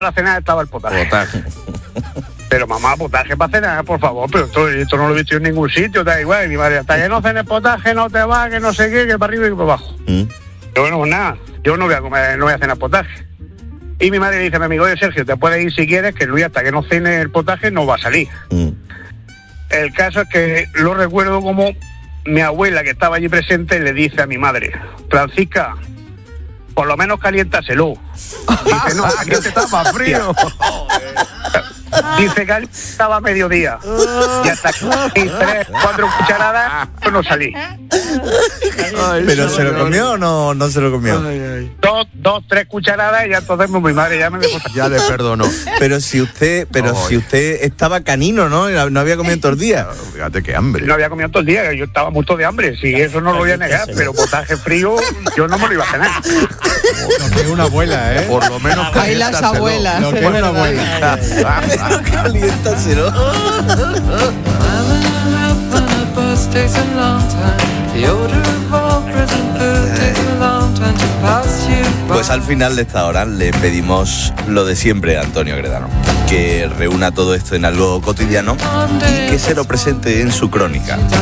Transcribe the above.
la cena estaba el potaje. Potaje. Pero mamá, potaje para cenar, por favor, pero esto no lo he visto en ningún sitio, da igual. Y mi madre, hasta que no cenes potaje no te va, que no sé qué, que para arriba y para abajo. Pero bueno, pues nada, yo no voy a comer, no voy a cenar potaje. Y mi madre dice a mi amigo, oye Sergio, te puedes ir si quieres, que Luis hasta que no cene el potaje no va a salir. El caso es que lo recuerdo como mi abuela, que estaba allí presente, le dice a mi madre, Francisca, por lo menos caliéntaselo. Dice, no, aquí te está más frío. Dice que estaba a mediodía. Y hasta que 3, 4 cucharadas, yo no salí. ¿Pero se lo comió o no se lo comió? 2, 3 cucharadas y ya entonces mi madre ya me dejó. Ya le perdonó. Pero si usted estaba canino, ¿no? No había comido en todo el día. Fíjate qué hambre. No había comido todo el día, yo estaba muerto de hambre. Si eso no lo voy a negar, pero potaje frío, yo no me lo iba a cenar. Lo que es una abuela, ¿eh? Por lo menos Ahí las abuelas. Lo que es una abuela. Caliéntaselo. Pues al final de esta hora le pedimos lo de siempre a Antonio Gredano, que reúna todo esto en algo cotidiano y que se lo presente en su crónica.